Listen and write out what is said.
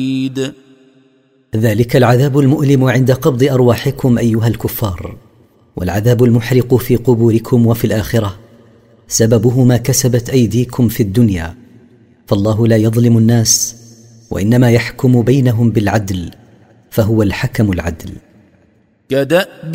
ذلك العذاب المؤلم عند قبض أرواحكم أيها الكفار، والعذاب المحرق في قبوركم وفي الآخرة سببه ما كسبت أيديكم في الدنيا، فالله لا يظلم الناس وإنما يحكم بينهم بالعدل، فهو الحكم العدل.